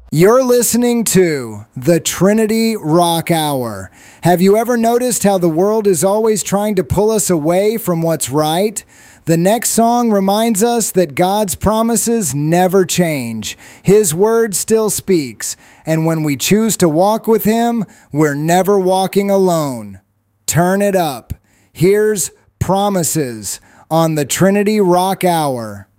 You're listening to the Trinity Rock Hour. Have you ever noticed how the world is always trying to pull us away from what's right? The next song reminds us that God's promises never change. His word still speaks. And when we choose to walk with Him, we're never walking alone. Turn it up. Here's Promises on the Trinity Rock Hour.